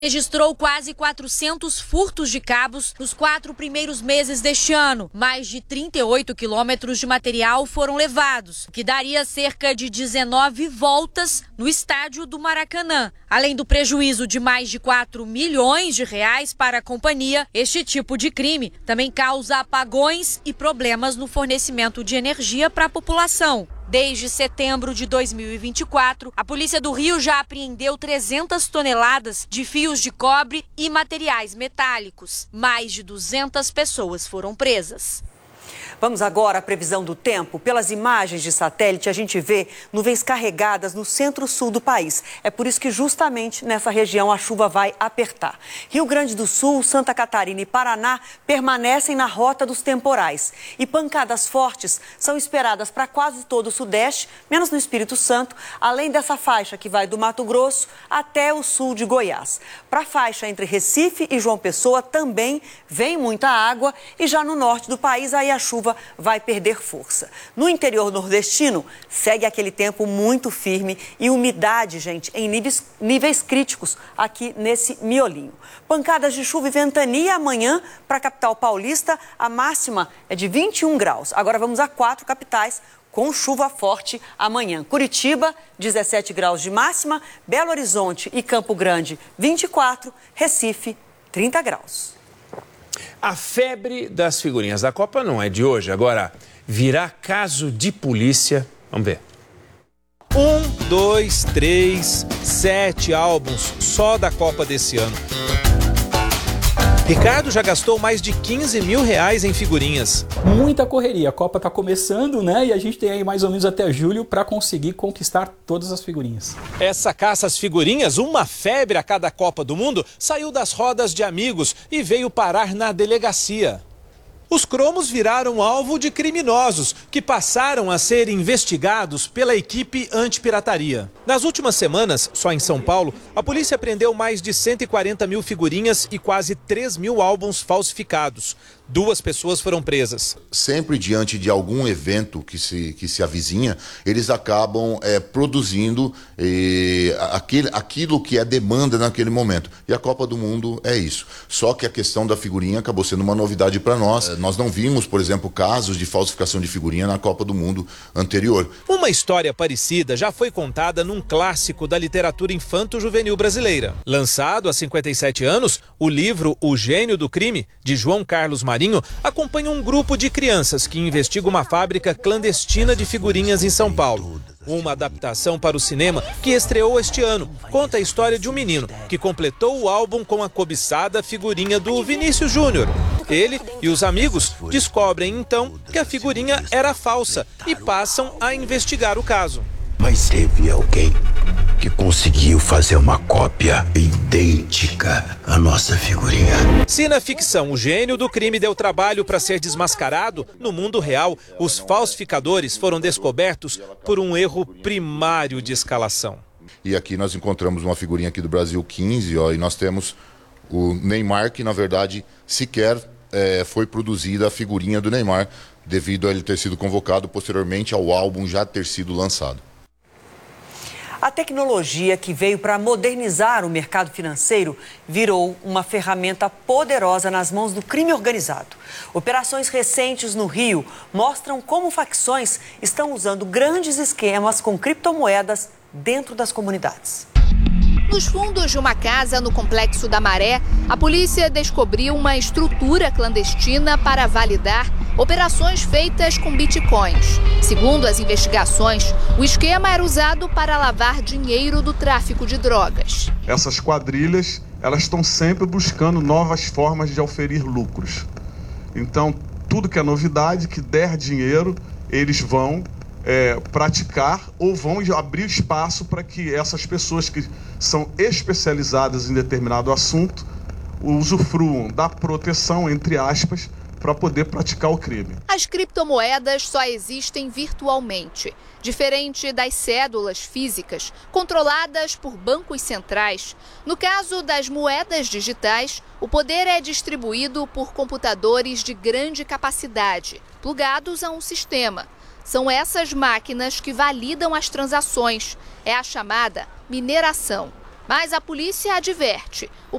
registrou quase 400 furtos de cabos nos 4 primeiros meses deste ano. Mais de 38 quilômetros de material foram levados, o que daria cerca de 19 voltas no estádio do Maracanã. Além do prejuízo de mais de 4 milhões de reais para a companhia, este tipo de crime também causa apagões e problemas no fornecimento de energia para a população. Desde setembro de 2024, a Polícia do Rio já apreendeu 300 toneladas de fios de cobre e materiais metálicos. Mais de 200 pessoas foram presas. Vamos agora à previsão do tempo. Pelas imagens de satélite, a gente vê nuvens carregadas no centro-sul do país. É por isso que justamente nessa região a chuva vai apertar. Rio Grande do Sul, Santa Catarina e Paraná permanecem na rota dos temporais. E pancadas fortes são esperadas para quase todo o sudeste, menos no Espírito Santo, além dessa faixa que vai do Mato Grosso até o sul de Goiás. Para a faixa entre Recife e João Pessoa também vem muita água e já no norte do país aí a chuva vai perder força. No interior nordestino, segue aquele tempo muito firme e umidade, gente, em níveis críticos aqui nesse miolinho. Pancadas de chuva e ventania amanhã para a capital paulista, a máxima é de 21 graus. Agora vamos a 4 capitais com chuva forte amanhã. Curitiba, 17 graus de máxima, Belo Horizonte e Campo Grande, 24, Recife, 30 graus. A febre das figurinhas da Copa não é de hoje. Agora, virá caso de polícia. Vamos ver. 1, 2, 3, 7 álbuns só da Copa desse ano. Ricardo já gastou mais de 15 mil reais em figurinhas. Muita correria. A Copa está começando, né? E a gente tem aí mais ou menos até julho para conseguir conquistar todas as figurinhas. Essa caça às figurinhas, uma febre a cada Copa do Mundo, saiu das rodas de amigos e veio parar na delegacia. Os cromos viraram alvo de criminosos que passaram a ser investigados pela equipe antipirataria. Nas últimas semanas, só em São Paulo, a polícia apreendeu mais de 140 mil figurinhas e quase 3 mil álbuns falsificados. 2 pessoas foram presas. Sempre diante de algum evento que se avizinha, eles acabam produzindo aquilo que é demanda naquele momento. E a Copa do Mundo é isso. Só que a questão da figurinha acabou sendo uma novidade para nós. Nós não vimos, por exemplo, casos de falsificação de figurinha na Copa do Mundo anterior. Uma história parecida já foi contada num clássico da literatura infanto-juvenil brasileira. Lançado há 57 anos, o livro O Gênio do Crime, de João Carlos Marinho, acompanha um grupo de crianças que investiga uma fábrica clandestina de figurinhas em São Paulo. Uma adaptação para o cinema que estreou este ano conta a história de um menino que completou o álbum com a cobiçada figurinha do Vinícius Júnior. Ele e os amigos descobrem então que a figurinha era falsa e passam a investigar o caso. Mas teve alguém que conseguiu fazer uma cópia idêntica à nossa figurinha. Se na ficção o gênio do crime deu trabalho para ser desmascarado, no mundo real, os falsificadores foram descobertos por um erro primário de escalação. E aqui nós encontramos uma figurinha aqui do Brasil 15, e nós temos o Neymar, que na verdade sequer foi produzida a figurinha do Neymar, devido a ele ter sido convocado posteriormente ao álbum já ter sido lançado. A tecnologia que veio para modernizar o mercado financeiro virou uma ferramenta poderosa nas mãos do crime organizado. Operações recentes no Rio mostram como facções estão usando grandes esquemas com criptomoedas dentro das comunidades. Nos fundos de uma casa no Complexo da Maré, a polícia descobriu uma estrutura clandestina para validar operações feitas com bitcoins. Segundo as investigações, o esquema era usado para lavar dinheiro do tráfico de drogas. Essas quadrilhas, elas estão sempre buscando novas formas de auferir lucros. Então, tudo que é novidade, que der dinheiro, eles vão praticar ou vão abrir espaço para que essas pessoas que são especializadas em determinado assunto usufruam da proteção, entre aspas, para poder praticar o crime. As criptomoedas só existem virtualmente. Diferente das cédulas físicas, controladas por bancos centrais, no caso das moedas digitais, o poder é distribuído por computadores de grande capacidade, plugados a um sistema. São essas máquinas que validam as transações. É a chamada mineração. Mas a polícia adverte: o